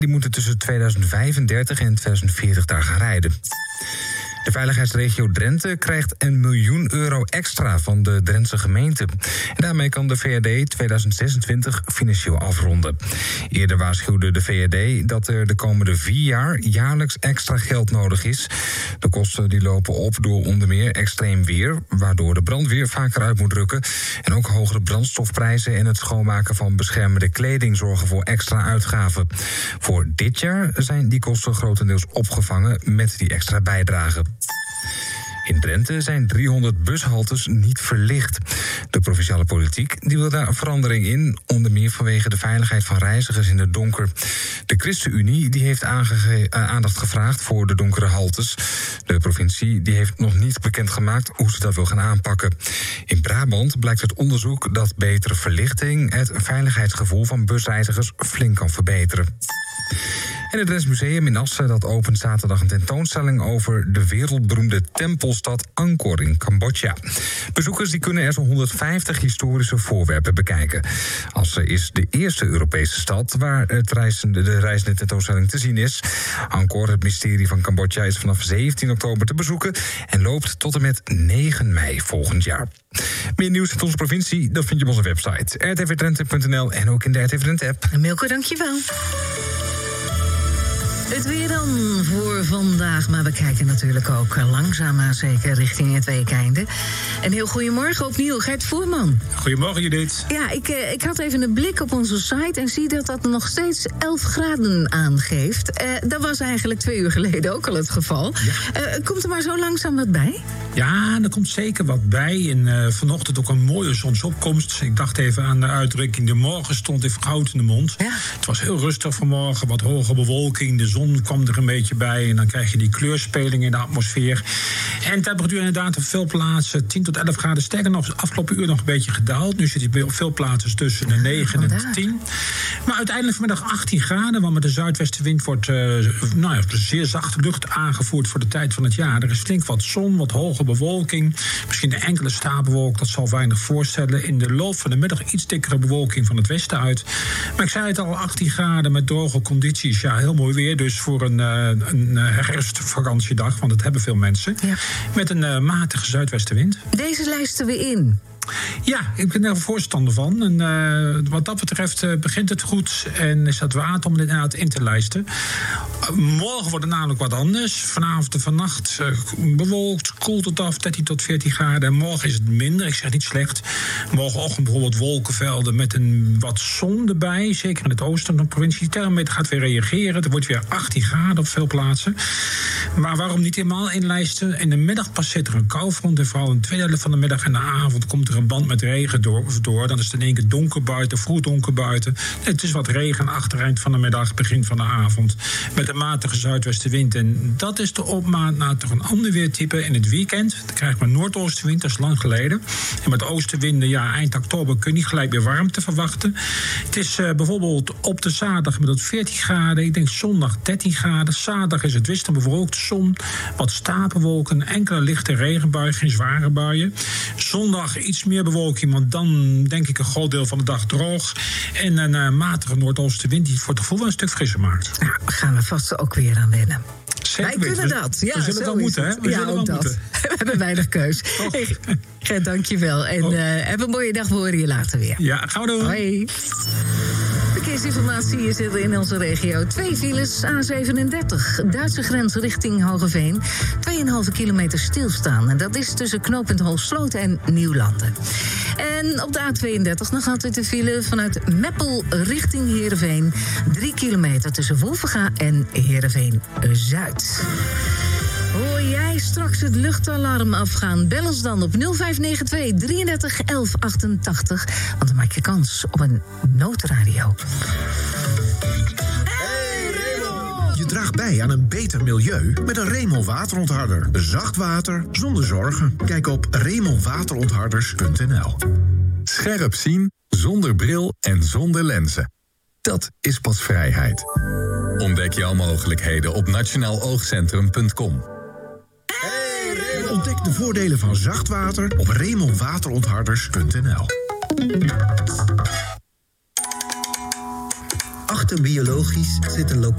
Die moeten tussen 2035 en 2040 daar gaan rijden. De veiligheidsregio Drenthe krijgt €1 miljoen extra van de Drentse gemeente. En daarmee kan de VRD 2026 financieel afronden. Eerder waarschuwde de VRD dat er de komende 4 jaar jaarlijks extra geld nodig is. De kosten die lopen op door onder meer extreem weer, waardoor de brandweer vaker uit moet rukken. En ook hogere brandstofprijzen en het schoonmaken van beschermende kleding zorgen voor extra uitgaven. Voor dit jaar zijn die kosten grotendeels opgevangen met die extra bijdrage. In Drenthe zijn 300 bushaltes niet verlicht. De provinciale politiek die wil daar een verandering in, onder meer vanwege de veiligheid van reizigers in het donker. De ChristenUnie die heeft aandacht gevraagd voor de donkere haltes. De provincie die heeft nog niet bekendgemaakt hoe ze dat wil gaan aanpakken. In Brabant blijkt uit onderzoek dat betere verlichting het veiligheidsgevoel van busreizigers flink kan verbeteren. En het Drents Museum in Assen dat opent zaterdag een tentoonstelling over de wereldberoemde tempelstad Angkor in Cambodja. Bezoekers die kunnen er zo'n 150 historische voorwerpen bekijken. Assen is de eerste Europese stad waar de reizende tentoonstelling te zien is. Angkor, het mysterie van Cambodja, is vanaf 17 oktober te bezoeken en loopt tot en met 9 mei volgend jaar. Meer nieuws uit onze provincie, dat vind je op onze website rtvdrenthe.nl en ook in de RTV Drenthe-app. Milko, dankjewel. Het weer dan voor vandaag, maar we kijken natuurlijk ook langzaam maar zeker richting het weekeinde. En heel goedemorgen opnieuw, Gert Voerman. Goedemorgen, Judith. Ja, ik had even een blik op onze site en zie dat dat nog steeds 11 graden aangeeft. Dat was eigenlijk 2 uur geleden ook al het geval. Ja. Komt er maar zo langzaam wat bij? Ja, er komt zeker wat bij. En vanochtend ook een mooie zonsopkomst. Ik dacht even aan de uitdrukking, de morgen stond even goud in de mond. Ja. Het was heel rustig vanmorgen, wat hoge bewolking, de zon kwam er een beetje bij en dan krijg je die kleurspeling in de atmosfeer. En temperatuur inderdaad op veel plaatsen 10 tot 11 graden. Sterker nog, de afgelopen uur nog een beetje gedaald. Nu zit hij op veel plaatsen tussen de 9 en de 10. Maar uiteindelijk vanmiddag 18 graden, want met de zuidwestenwind wordt zeer zachte lucht aangevoerd voor de tijd van het jaar. Er is flink wat zon, wat hoge bewolking. Misschien een enkele stapelwolk, dat zal weinig voorstellen. In de loop van de middag iets dikkere bewolking van het westen uit. Maar ik zei het al, 18 graden met droge condities. Ja, heel mooi weer. Dus voor een herfstvakantiedag, want dat hebben veel mensen. Ja. Met een matige zuidwestenwind. Deze lijsten we in. Ja, ik ben er voorstander van. En wat dat betreft begint het goed en is het waard om dit inderdaad in te lijsten. Morgen wordt het namelijk wat anders. Vanavond en vannacht bewolkt, koelt het af, 13 tot 14 graden. En morgen is het minder, ik zeg niet slecht. Morgenochtend bijvoorbeeld wolkenvelden met een wat zon erbij. Zeker in het oosten van de provincie. De thermometer gaat weer reageren. Er wordt weer 18 graden op veel plaatsen. Maar waarom niet helemaal inlijsten? In de middag passeert er een koufront. En vooral in de tweede helft van de middag en de avond komt er een band met regen door. Dan is het in één keer donker buiten, vroeg donker buiten. Het is wat regen achtereind van de middag, begin van de avond. Met een matige zuidwestenwind. En dat is de opmaat naar toch een ander weertype. In het weekend dan krijgen we noordoostenwind, dat is lang geleden. En met oostenwinden, ja, eind oktober kun je niet gelijk weer warmte verwachten. Het is bijvoorbeeld op de zaterdag met 14 graden. Ik denk zondag 13 graden. Zaterdag is het wisselend bewolkt, zon, wat stapelwolken, enkele lichte regenbuien, geen zware buien. Zondag iets meer bewolking, want dan denk ik een groot deel van de dag droog. En een matige noordoostenwind die voor het gevoel wel een stuk frisser maakt. Nou, gaan we vast ook weer aan wennen. Zeker, wij kunnen dat. Ja, we zullen wel moeten, hè? We hebben weinig keus. Hey, Gert, dankjewel. En heb een mooie dag, we horen je later weer. Ja, gaan we doen. Hoi. Verkeersinformatie is er in onze regio. 2 files, A37, Duitse grens richting Hogeveen. 2,5 kilometer stilstaan. En dat is tussen knooppunt Hoofdsloot en Nieuwlanden. En op de A32 nog altijd de file vanuit Meppel richting Heerenveen. 3 kilometer tussen Wolvenga en Heerenveen-Zuid. Hoor jij straks het luchtalarm afgaan? Bel ons dan op 0592 33 11 88. Want dan maak je kans op een noodradio. Je draagt bij aan een beter milieu met een Remel waterontharder. Zacht water zonder zorgen. Kijk op remelwaterontharders.nl. Scherp zien, zonder bril en zonder lenzen. Dat is pas vrijheid. Ontdek jouw mogelijkheden op nationaaloogcentrum.com. Ontdek de voordelen van zacht water op remelwaterontharders.nl. Achter biologisch zit een lokaal